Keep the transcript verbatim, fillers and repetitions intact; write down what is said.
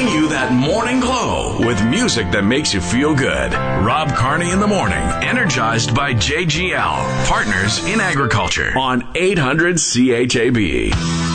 Giving you that morning glow with music that makes you feel good. Rob Carney in the morning, energized by J G L, Partners in Agriculture on eight hundred C H A B.